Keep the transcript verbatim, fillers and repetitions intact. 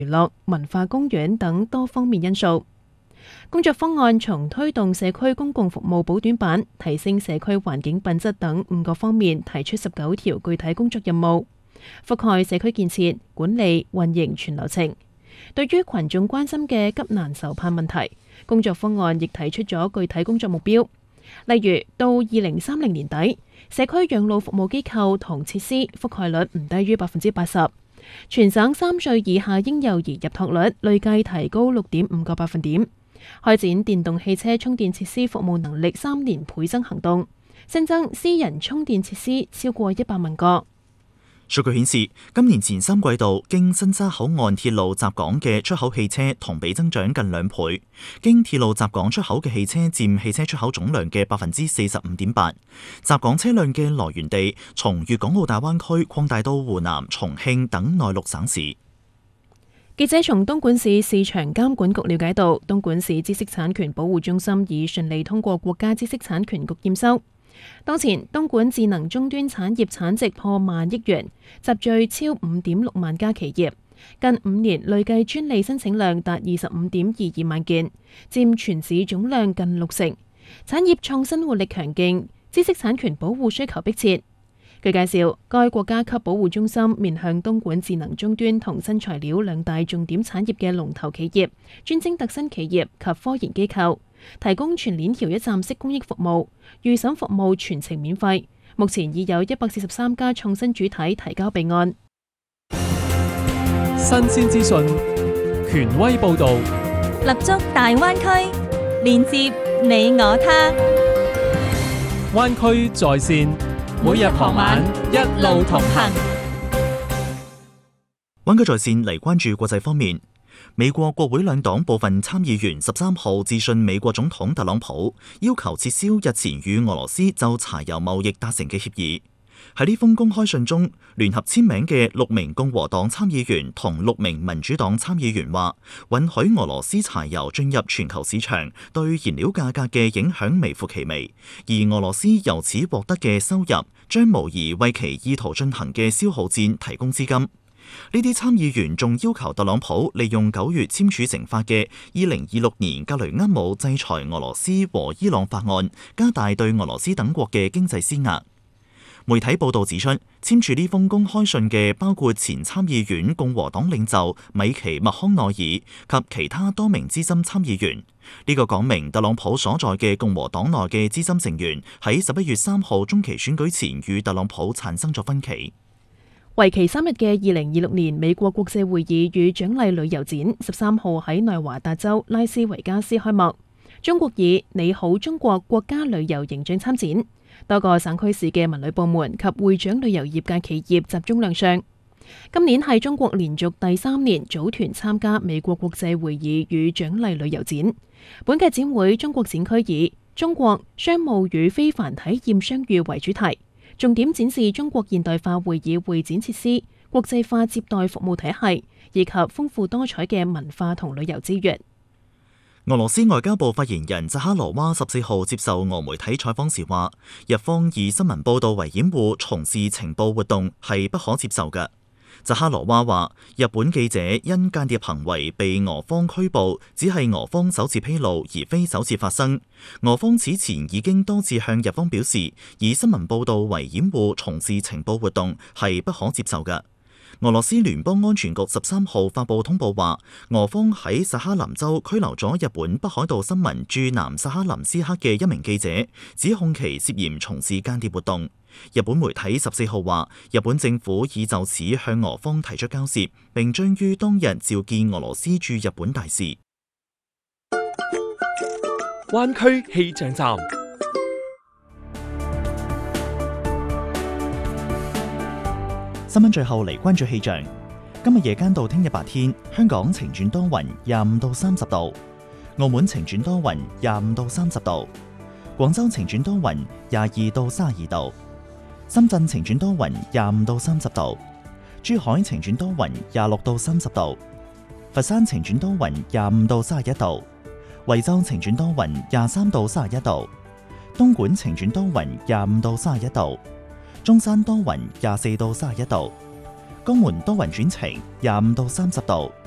娛樂、文化公園等多方面因素。工作方案從推動社區公共服務補短板、提升社區環境品質等五個方面提出十九條具體工作任務，覆蓋社區建設、管理、運營全流程。對於群眾關心嘅急難愁盼問題，工作方案亦提出咗具體工作目標，例如到二零三零年底，社區養老服務機構同設施覆蓋率唔低於百分之八十，全省三歲以下嬰幼兒入托率累計提高六點五個百分點。開展電動汽車充電設施服務能力三年倍增行動，新增私人充電設施超過一百萬個。 數據顯示，今年前三季度經新沙口岸鐵路襲港嘅出口汽車同比增長近兩倍，經鐵路襲港出口嘅汽車佔汽車出口總量嘅百分之四十五點八。襲港車輛嘅來源地從粵港澳大灣區擴大到湖南、重慶等內陸省市。 記者從東莞市市場監管局了解到，東莞市知識產權保護中心已順利通過國家知識產權局驗收。當前，東莞智能終端產業產值破萬億元，集聚超五點六萬家企業，近五年累計專利申請量達二十五點二二萬件，佔全市總量近六成。產業創新活力強勁，知識產權保護需求迫切。據介紹，該國家級保護中心面向東莞智能終端同新材料兩大重點產業嘅龍頭企業、專精特新企業及科研機構，提供全鏈條一站式公益服務，預審服務全程免費。目前已有一百四十三家創新主體提交備案。 新鮮資訊，權威報導， 立足大灣區，連接你我他。 灣區在線，每日傍晚一路同行。 灣區在線嚟關注國際方面。美國國會兩黨部分參議員十三號致信美國總統特朗普，要求撤銷日前與俄羅斯就柴油貿易達成嘅協議。喺呢封公開信中，聯合簽名嘅六名共和黨參議員同六名民主黨參議員話，允許俄羅斯柴油進入全球市場對燃料價格嘅影響微乎其微，而俄羅斯由此獲得嘅收入將無疑為其意圖進行嘅消耗戰提供資金。呢啲參議員仲要求特朗普利用九月簽署成法嘅二零二六年格雷厄姆制裁俄羅斯和伊朗法案，加大對俄羅斯等國嘅經濟施壓。媒體報道指出，簽署呢封公開信嘅包括前參議院共和黨領袖米奇麥康奈爾及其他多名資深參議員。呢、這個講明特朗普所在嘅共和黨內嘅資深成員喺十一月三號中期選舉前與特朗普產生咗分歧。 為期三日嘅二零二六年美國國際會議與獎勵旅遊展十三號喺內華達州拉斯維加斯開幕。中國以你好中國國家旅遊形象參展，多個省區市嘅文旅部門及會長旅遊業界企業集中亮相。今年係中國連續第三年組團參加美國國際會議與獎勵旅遊展。本屆展會中國展區以中國商務與非凡體驗相遇為主題，重點展示中國現代化會議會展設施、國際化接待服務體系以及豐富多彩嘅文化同旅遊資源。 俄羅斯外交部發言人扎哈羅娃十四號接受俄媒體採訪時話，日方以新聞報導為掩護從事情報活動係不可接受嘅。扎哈羅娃話，日本記者因間諜行為被俄方拘捕，只係俄方首次披露，而非首次發生。俄方此前已經多次向日方表示，以新聞報導為掩護從事情報活動係不可接受嘅。俄羅斯聯邦安全局十三號發布通報話，俄方喺薩哈林州拘留咗日本北海道新聞駐南薩哈林斯克嘅一名記者，指控其涉嫌從事間諜活動。日本媒體十四號話，日本政府已就此向俄方提出交涉，並將於當日召見俄羅斯駐日本大使。 灣區氣象站。 新聞最後嚟關注氣象。今日夜間到聽日白天，香港晴轉多雲，廿五到三十度；澳門晴轉多雲，廿五到三十度；廣州晴轉多雲，廿二到三十二度；深圳晴轉多雲，廿五到三十度；珠海晴轉多雲，廿六到三十度；佛山晴轉多雲，廿五到三十一度；惠州晴轉多雲，廿三到三十一度；東莞晴轉多雲，廿五到三十一度。中山多雲，廿四到三十一度；江門多雲轉晴，廿五到三十度；